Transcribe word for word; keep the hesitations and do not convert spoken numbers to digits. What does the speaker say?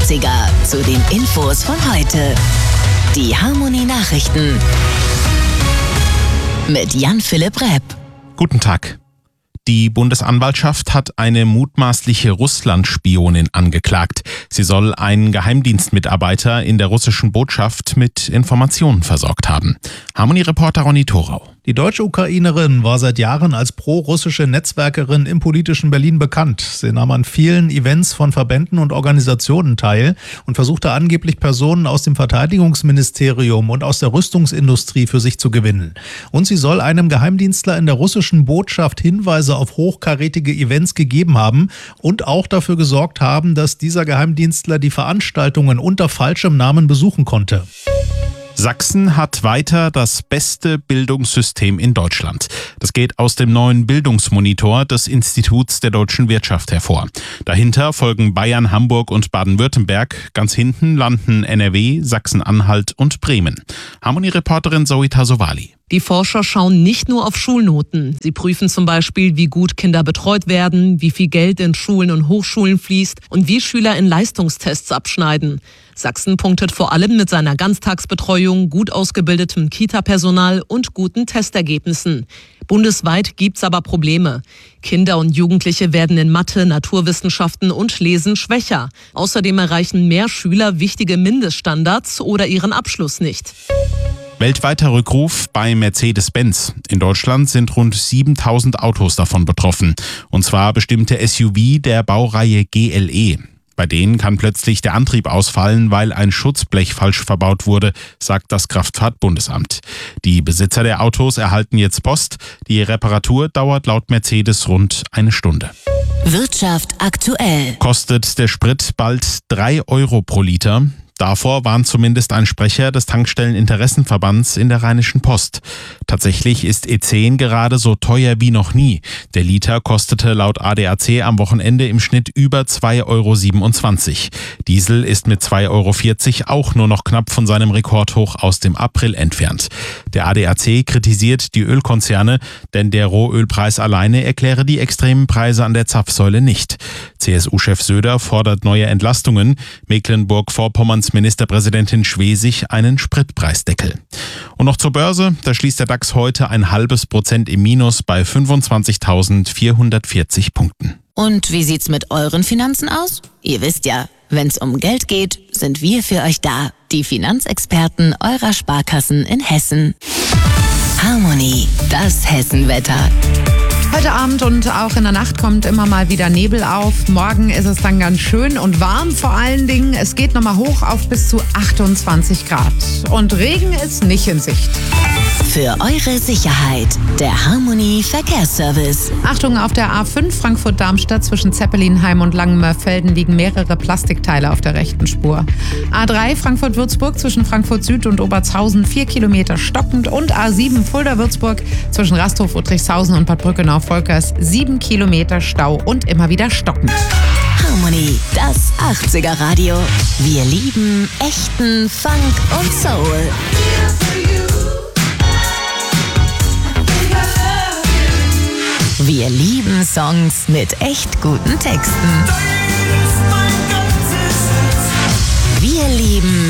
achtziger zu den Infos von heute. Die Harmony Nachrichten mit Jan-Philipp Repp. Guten Tag. Die Bundesanwaltschaft hat eine mutmaßliche Russland-Spionin angeklagt. Sie soll einen Geheimdienstmitarbeiter in der russischen Botschaft mit Informationen versorgt haben. Harmony-Reporter Ronny Thorau. Die deutsche Ukrainerin war seit Jahren als pro-russische Netzwerkerin im politischen Berlin bekannt. Sie nahm an vielen Events von Verbänden und Organisationen teil und versuchte angeblich Personen aus dem Verteidigungsministerium und aus der Rüstungsindustrie für sich zu gewinnen. Und sie soll einem Geheimdienstler in der russischen Botschaft Hinweise auf hochkarätige Events gegeben haben und auch dafür gesorgt haben, dass dieser Geheimdienstler die Veranstaltungen unter falschem Namen besuchen konnte. Sachsen hat weiter das beste Bildungssystem in Deutschland. Das geht aus dem neuen Bildungsmonitor des Instituts der deutschen Wirtschaft hervor. Dahinter folgen Bayern, Hamburg und Baden-Württemberg. Ganz hinten landen N R W, Sachsen-Anhalt und Bremen. Harmony-Reporterin Zoe Tasovali. Die Forscher schauen nicht nur auf Schulnoten. Sie prüfen zum Beispiel, wie gut Kinder betreut werden, wie viel Geld in Schulen und Hochschulen fließt und wie Schüler in Leistungstests abschneiden. Sachsen punktet vor allem mit seiner Ganztagsbetreuung, gut ausgebildetem Kita-Personal und guten Testergebnissen. Bundesweit gibt's aber Probleme. Kinder und Jugendliche werden in Mathe, Naturwissenschaften und Lesen schwächer. Außerdem erreichen mehr Schüler wichtige Mindeststandards oder ihren Abschluss nicht. Weltweiter Rückruf bei Mercedes-Benz. In Deutschland sind rund siebentausend Autos davon betroffen. Und zwar bestimmte S U V der Baureihe G L E. Bei denen kann plötzlich der Antrieb ausfallen, weil ein Schutzblech falsch verbaut wurde, sagt das Kraftfahrtbundesamt. Die Besitzer der Autos erhalten jetzt Post. Die Reparatur dauert laut Mercedes rund eine Stunde. Wirtschaft aktuell. Kostet der Sprit bald drei Euro pro Liter. Davor warnt zumindest ein Sprecher des Tankstelleninteressenverbands in der Rheinischen Post. Tatsächlich ist E zehn gerade so teuer wie noch nie. Der Liter kostete laut A D A C am Wochenende im Schnitt über zwei Euro siebenundzwanzig. Diesel ist mit zwei Euro vierzig auch nur noch knapp von seinem Rekordhoch aus dem April entfernt. Der A D A C kritisiert die Ölkonzerne, denn der Rohölpreis alleine erkläre die extremen Preise an der Zapfsäule nicht. C S U-Chef Söder fordert neue Entlastungen. Mecklenburg-Vorpommerns Ministerpräsidentin Schwesig einen Spritpreisdeckel. Und noch zur Börse, da schließt der DAX heute ein halbes Prozent im Minus bei fünfundzwanzigtausendvierhundertvierzig Punkten. Und wie sieht's mit euren Finanzen aus? Ihr wisst ja, wenn's um Geld geht, sind wir für euch da. Die Finanzexperten eurer Sparkassen in Hessen. Harmony, das Hessenwetter. Heute Abend und auch in der Nacht kommt immer mal wieder Nebel auf. Morgen ist es dann ganz schön und warm vor allen Dingen. Es geht nochmal hoch auf bis zu achtundzwanzig Grad. Und Regen ist nicht in Sicht. Für eure Sicherheit, der Harmony Verkehrsservice. Achtung, auf der A fünf Frankfurt-Darmstadt zwischen Zeppelinheim und Langenmörfelden liegen mehrere Plastikteile auf der rechten Spur. A drei Frankfurt-Würzburg zwischen Frankfurt Süd und Obertshausen vier Kilometer stockend und A sieben Fulda-Würzburg zwischen Rasthof, Uttrichshausen und Bad Brückenau-Volkers sieben Kilometer Stau und immer wieder stockend. Harmony, das achtziger Radio. Wir lieben echten Funk und Soul. Wir lieben Songs mit echt guten Texten. Wir lieben